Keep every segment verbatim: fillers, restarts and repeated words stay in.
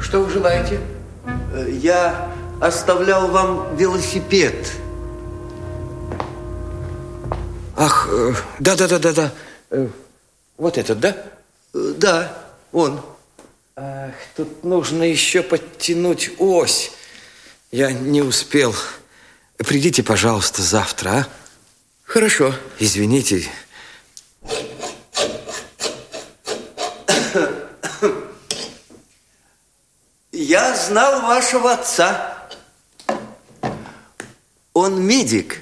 Что вы желаете? Я оставлял вам велосипед. Ах, да-да-да-да-да. Вот этот, да? Да, он. Ах, тут нужно еще подтянуть ось. Я не успел. Придите, пожалуйста, завтра, а? Хорошо. Извините. Я знал вашего отца. Он медик.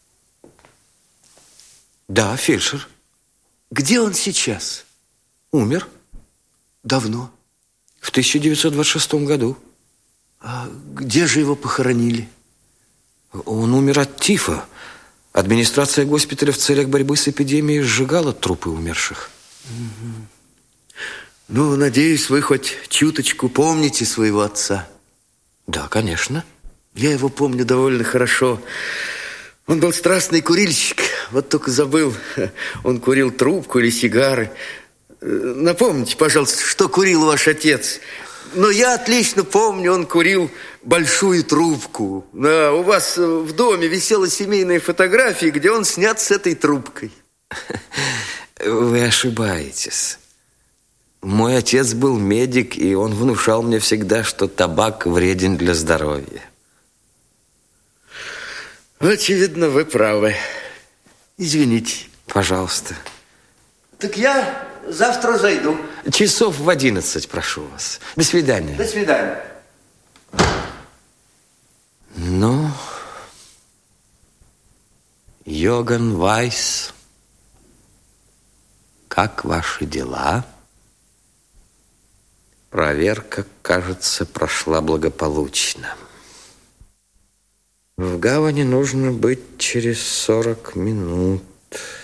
Да, фельдшер. Где он сейчас? Умер. Давно? В тысяча девятьсот двадцать шестом году. А где же его похоронили? Он умер от тифа. Администрация госпиталя в целях борьбы с эпидемией сжигала трупы умерших. Угу. Ну, надеюсь, вы хоть чуточку помните своего отца. Да, конечно. Я его помню довольно хорошо. Он был страстный курильщик. Вот только забыл, он курил трубку или сигары. Напомните, пожалуйста, что курил ваш отец. Но я отлично помню, он курил большую трубку. Да, у вас в доме висела семейная фотография, где он снят с этой трубкой. Вы ошибаетесь. Мой отец был медик, и он внушал мне всегда, что табак вреден для здоровья. Очевидно, вы правы. Извините. Пожалуйста. Так я завтра зайду. Часов в одиннадцать, прошу вас. До свидания. До свидания. Ну, Йоган Вайс, как ваши дела? Проверка, кажется, прошла благополучно. В гавани нужно быть через сорок минут.